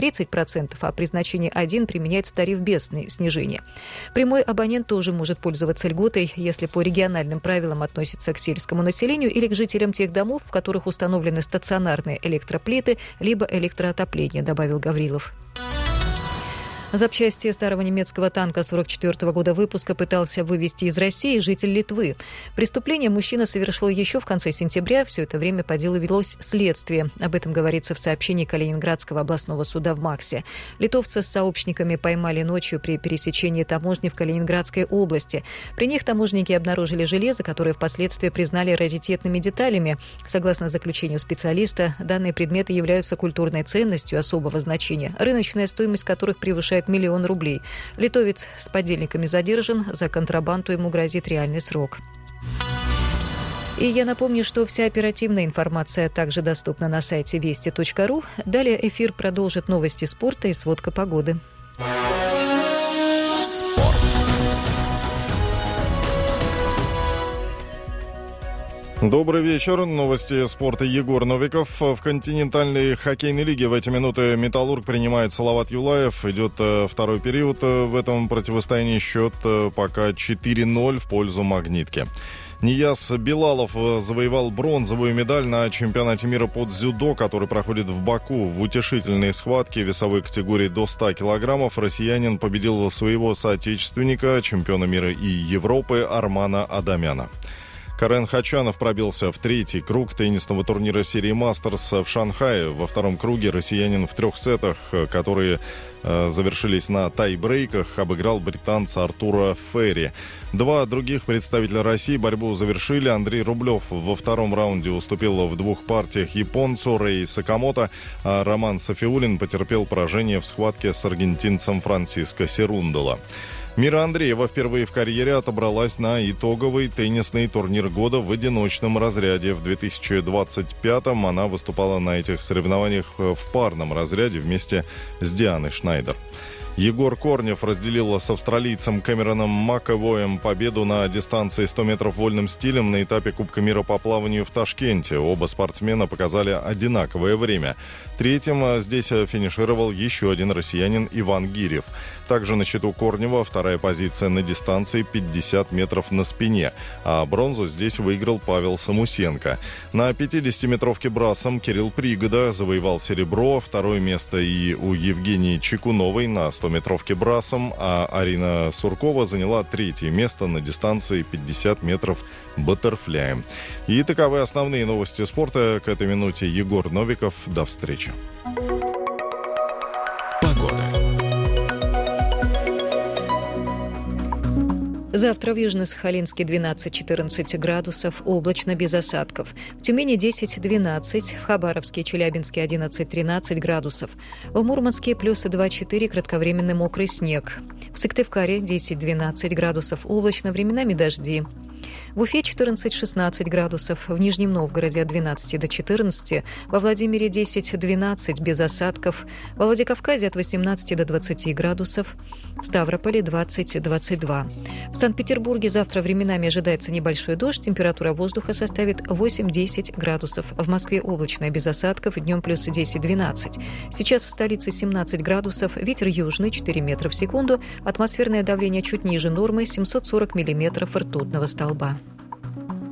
30%, а при значении 1 применяется тариф без снижения. Прямой абонент тоже может пользоваться льготой, если по региональным правилам относится к сельскому населению или к жителям тех домов, в которых установлены стационарные электроплиты либо электроотопление, добавил Гаврилов. Запчасти старого немецкого танка 1944 года выпуска пытался вывезти из России житель Литвы. Преступление мужчина совершил еще в конце сентября. Все это время по делу велось следствие. Об этом говорится в сообщении Калининградского областного суда в МАКСе. Литовца с сообщниками поймали ночью при пересечении таможни в Калининградской области. При них таможники обнаружили железо, которое впоследствии признали раритетными деталями. Согласно заключению специалиста, данные предметы являются культурной ценностью особого значения, рыночная стоимость которых превышает 1 000 000 рублей. Литовец с подельниками задержан. За контрабанду ему грозит реальный срок. И я напомню, что вся оперативная информация также доступна на сайте вести.ру. Далее эфир продолжит новости спорта и сводка погоды. Спорт. Добрый вечер. Новости спорта. Егор Новиков. В континентальной хоккейной лиге в эти минуты «Металлург» принимает Салават Юлаев. Идет второй период в этом противостоянии. Счет пока 4-0 в пользу «Магнитки». Нияз Билалов завоевал бронзовую медаль на чемпионате мира по дзюдо, который проходит в Баку. В утешительной схватке весовой категории до 100 килограммов россиянин победил своего соотечественника, чемпиона мира и Европы Армана Адамяна. Карен Хачанов пробился в третий круг теннисного турнира серии «Мастерс» в Шанхае. Во втором круге россиянин в 3 сетах, которые завершились на тай-брейках, обыграл британца Артура Ферри. 2 других представителя России борьбу завершили. Андрей Рублев во втором раунде уступил в 2 партиях японцу Рэй Сакамото, а Роман Софиулин потерпел поражение в схватке с аргентинцем Франсиско Серундоло. Мира Андреева впервые в карьере отобралась на итоговый теннисный турнир года в одиночном разряде. В 2025-м она выступала на этих соревнованиях в парном разряде вместе с Дианой Шнайдер. Егор Корнев разделил с австралийцем Кэмероном Маковоем победу на дистанции 100 метров вольным стилем на этапе Кубка мира по плаванию в Ташкенте. Оба спортсмена показали одинаковое время. Третьим здесь финишировал еще один россиянин Иван Гирев. Также на счету Корнева вторая позиция на дистанции 50 метров на спине, а бронзу здесь выиграл Павел Самусенко. На 50-метровке брасом Кирилл Пригода завоевал серебро, второе место и у Евгении Чекуновой на 100-метровке брасом, а Арина Суркова заняла 3-е место на дистанции 50 метров баттерфляем. И таковы основные новости спорта. К этой минуте Егор Новиков. До встречи. Погода. Завтра в Южно-Сахалинске 12-14 градусов, облачно, без осадков. В Тюмени 10-12, в Хабаровске и Челябинске 11-13 градусов. В Мурманске плюс 2-4, кратковременный мокрый снег. В Сыктывкаре 10-12 градусов, облачно, временами дожди. В Уфе 14-16 градусов, в Нижнем Новгороде от 12 до 14, во Владимире 10-12, без осадков, во Владикавказе от 18 до 20 градусов, в Ставрополе 20-22. В Санкт-Петербурге завтра временами ожидается небольшой дождь, температура воздуха составит 8-10 градусов. В Москве облачно, без осадков, днем плюс 10-12. Сейчас в столице 17 градусов, ветер южный 4 метра в секунду, атмосферное давление чуть ниже нормы 740 миллиметров ртутного столба.